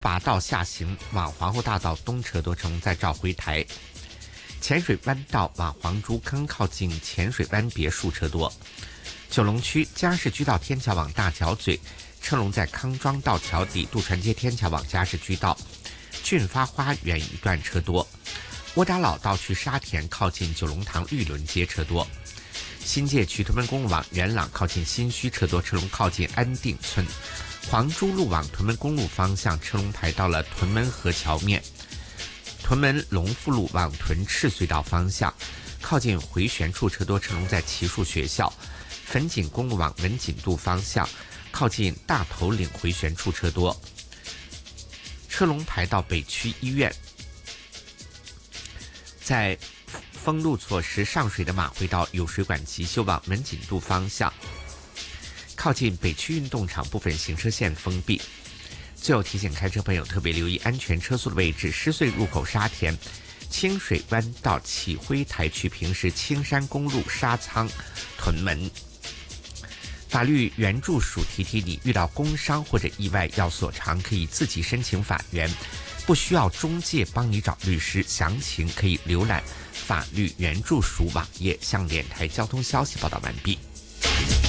拔道下行往皇后大道东车多，车龙在召回台。浅水湾道往黄竹坑靠近浅水湾别墅车多。九龙区嘉市居道天桥往大角咀，车龙在康庄道桥底，渡船街天桥往嘉市居道。俊发花园一段车多。窝打老道去沙田靠近九龙塘玉轮街车多。新界区屯门公路往元朗靠近新墟车多，车龙靠近安定村。黄珠路往屯门公路方向，车龙排到了屯门河桥面。屯门龙富路往屯赤隧道方向，靠近回旋处车多，车龙在奇树学校。粉锦公路往文锦渡方向，靠近大头岭回旋处车多，车龙排到北区医院。在封路措施，上水的马会道有水管急修往文锦渡方向，靠近北区运动场部分行车线封闭。最后提醒开车朋友特别留意安全车速的位置：狮隧入口沙田、清水湾到启辉台去平时青山公路沙仓、屯门。法律援助署提提你，遇到工伤或者意外要索偿，可以自己申请法援，不需要中介帮你找律师。详情可以浏览法律援助署网页。向联台交通消息报道完毕。